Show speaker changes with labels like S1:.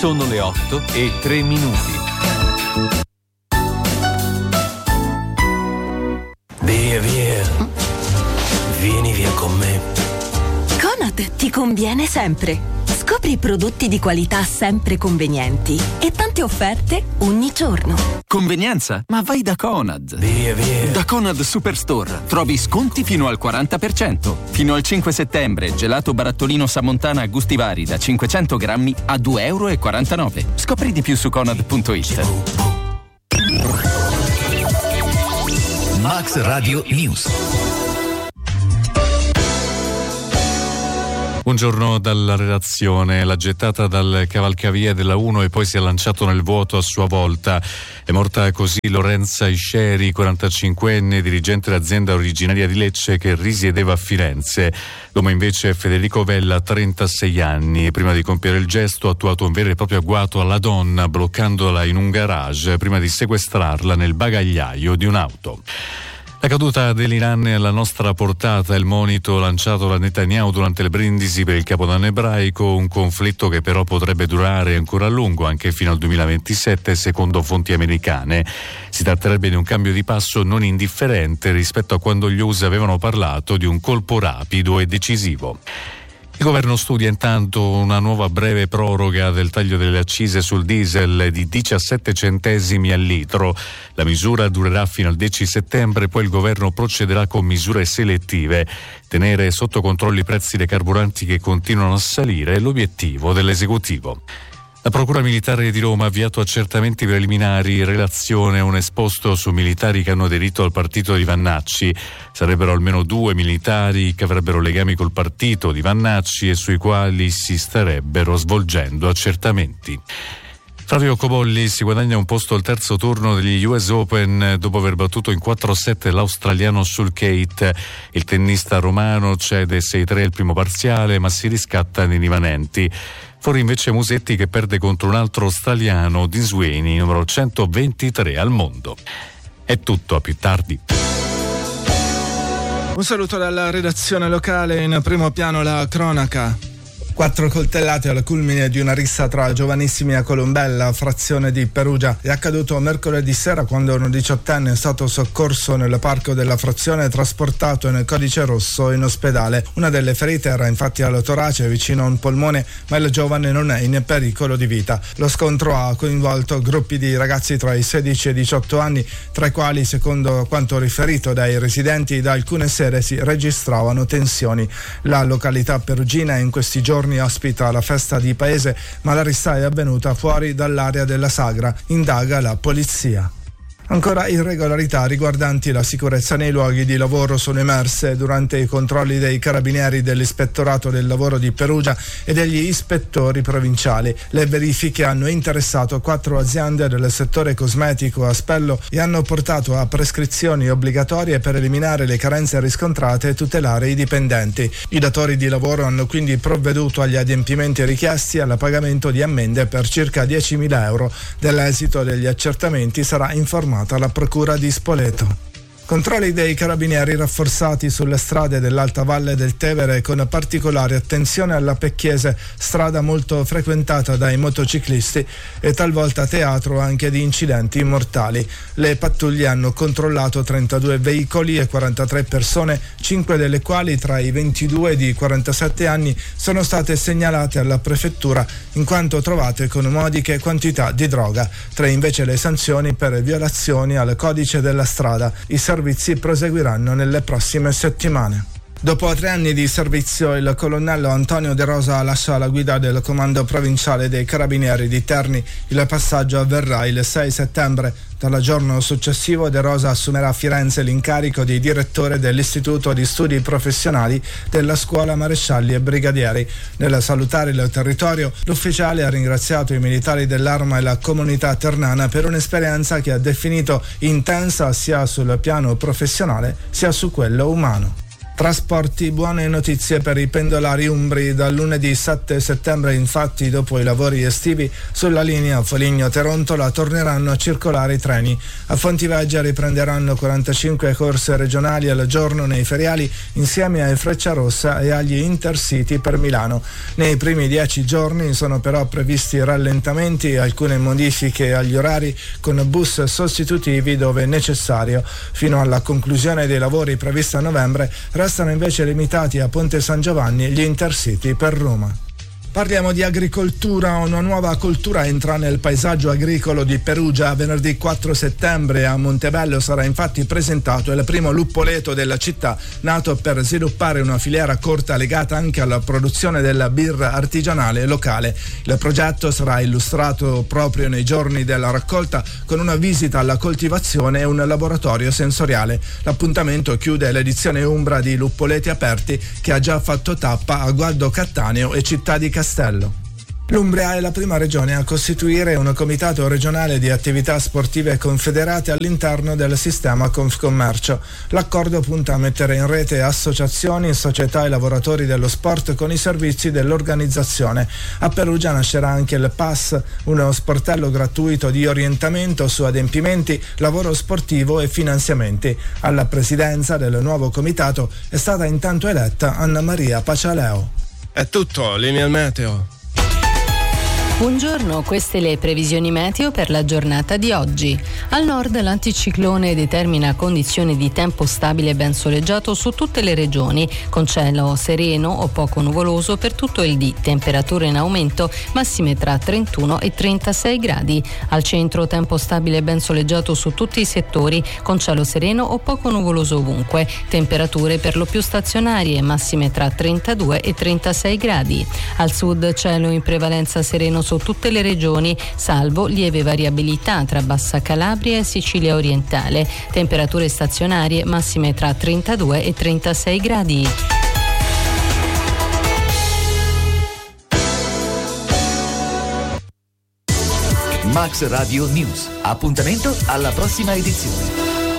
S1: Sono le 8:03.
S2: Via, via. Vieni via con me.
S3: Conad ti conviene sempre. Scopri i prodotti di qualità sempre convenienti e tante offerte ogni giorno.
S4: Convenienza? Ma vai da Conad.
S2: Via, via.
S4: Da Conad Superstore trovi sconti fino al 40%. Fino al 5 settembre gelato barattolino Samontana a gusti vari da 500 grammi a €2,49. Scopri di più su conad.it.
S2: Max Radio News.
S5: Buongiorno dalla redazione. La gettata dal cavalcavia della 1 e poi si è lanciato nel vuoto a sua volta. È morta così Lorenza Isceri, 45enne, dirigente d'azienda originaria di Lecce che risiedeva a Firenze. L'uomo invece è Federico Vella, 36 anni. Prima di compiere il gesto ha attuato un vero e proprio agguato alla donna, bloccandola in un garage prima di sequestrarla nel bagagliaio di un'auto. La caduta dell'Iran è alla nostra portata, è il monito lanciato da Netanyahu durante le brindisi per il Capodanno ebraico, un conflitto che però potrebbe durare ancora a lungo, anche fino al 2027, secondo fonti americane. Si tratterebbe di un cambio di passo non indifferente rispetto a quando gli USA avevano parlato di un colpo rapido e decisivo. Il governo studia intanto una nuova breve proroga del taglio delle accise sul diesel di 17 centesimi al litro. La misura durerà fino al 10 settembre, poi il governo procederà con misure selettive. Tenere sotto controllo i prezzi dei carburanti che continuano a salire è l'obiettivo dell'esecutivo. La Procura Militare di Roma ha avviato accertamenti preliminari in relazione a un esposto su militari che hanno aderito al partito di Vannacci. Sarebbero almeno 2 militari che avrebbero legami col partito di Vannacci e sui quali si starebbero svolgendo accertamenti. Flavio Cobolli si guadagna un posto al terzo turno degli US Open dopo aver battuto in 4-7 l'australiano Sulcate. Il tennista romano cede 6-3 il primo parziale ma si riscatta nei rimanenti. Fuori invece Musetti che perde contro un altro australiano, Diswani, numero 123 al mondo. È tutto, a più tardi.
S6: Un saluto dalla redazione locale, in primo piano la cronaca. 4 coltellate al culmine di una rissa tra giovanissimi a Colombella, frazione di Perugia. È accaduto mercoledì sera quando un 18enne è stato soccorso nel parco della frazione e trasportato nel codice rosso in ospedale. Una delle ferite era infatti al torace vicino a un polmone, ma il giovane non è in pericolo di vita. Lo scontro ha coinvolto gruppi di ragazzi tra i 16 e i 18 anni, tra i quali, secondo quanto riferito dai residenti, da alcune sere si registravano tensioni. La località perugina in questi giorni ospita la festa di paese, ma la rissa è avvenuta fuori dall'area della sagra. Indaga la polizia. Ancora irregolarità riguardanti la sicurezza nei luoghi di lavoro sono emerse durante i controlli dei carabinieri dell'Ispettorato del Lavoro di Perugia e degli ispettori provinciali. Le verifiche hanno interessato 4 aziende del settore cosmetico a Spello e hanno portato a prescrizioni obbligatorie per eliminare le carenze riscontrate e tutelare i dipendenti. I datori di lavoro hanno quindi provveduto agli adempimenti richiesti e al pagamento di ammende per circa 10.000 euro. Dell'esito degli accertamenti sarà informata la procura di Spoleto. Controlli dei carabinieri rafforzati sulle strade dell'Alta Valle del Tevere con particolare attenzione alla Pecchiese, strada molto frequentata dai motociclisti e talvolta teatro anche di incidenti mortali. Le pattuglie hanno controllato 32 veicoli e 43 persone, 5 delle quali tra i 22 di 47 anni sono state segnalate alla prefettura in quanto trovate con modiche quantità di droga. 3 invece le sanzioni per violazioni al codice della strada. I servizi proseguiranno nelle prossime settimane. Dopo 3 anni di servizio, il colonnello Antonio De Rosa lascia la guida del comando provinciale dei Carabinieri di Terni. Il passaggio avverrà il 6 settembre. Dal giorno successivo De Rosa assumerà a Firenze l'incarico di direttore dell'Istituto di Studi Professionali della Scuola Marescialli e Brigadieri. Nel salutare il territorio, l'ufficiale ha ringraziato i militari dell'Arma e la comunità ternana per un'esperienza che ha definito intensa sia sul piano professionale sia su quello umano. Trasporti, buone notizie per i pendolari umbri. Dal lunedì 7 settembre, infatti, dopo i lavori estivi, sulla linea Foligno-Terontola torneranno a circolare i treni. A Fontiveggia riprenderanno 45 corse regionali al giorno nei feriali, insieme ai Frecciarossa e agli Intercity per Milano. Nei primi 10 giorni sono però previsti rallentamenti e alcune modifiche agli orari con bus sostitutivi dove necessario. Fino alla conclusione dei lavori prevista a novembre, restano invece limitati a Ponte San Giovanni gli Intercity per Roma. Parliamo di agricoltura. Una nuova coltura entra nel paesaggio agricolo di Perugia. Venerdì 4 settembre a Montebello sarà infatti presentato il primo luppoleto della città, nato per sviluppare una filiera corta legata anche alla produzione della birra artigianale locale. Il progetto sarà illustrato proprio nei giorni della raccolta con una visita alla coltivazione e un laboratorio sensoriale. L'appuntamento chiude l'edizione umbra di Luppoleti Aperti, che ha già fatto tappa a Gualdo Cattaneo e Città di Castello. L'Umbria è la prima regione a costituire un comitato regionale di attività sportive confederate all'interno del sistema Confcommercio. L'accordo punta a mettere in rete associazioni, società e lavoratori dello sport con i servizi dell'organizzazione. A Perugia nascerà anche il PAS, uno sportello gratuito di orientamento su adempimenti, lavoro sportivo e finanziamenti. Alla presidenza del nuovo comitato è stata intanto eletta Anna Maria Pacialeo.
S2: È tutto, linea al meteo.
S7: Buongiorno, queste le previsioni meteo per la giornata di oggi. Al nord l'anticiclone determina condizioni di tempo stabile e ben soleggiato su tutte le regioni, con cielo sereno o poco nuvoloso per tutto il dì, temperature in aumento, massime tra 31 e 36 gradi. Al centro tempo stabile e ben soleggiato su tutti i settori, con cielo sereno o poco nuvoloso ovunque, temperature per lo più stazionarie, massime tra 32 e 36 gradi. Al sud cielo in prevalenza sereno su tutte le regioni, salvo lieve variabilità tra Bassa Calabria e Sicilia orientale, temperature stazionarie massime tra 32 e 36 gradi.
S8: Max Radio News. Appuntamento alla prossima edizione.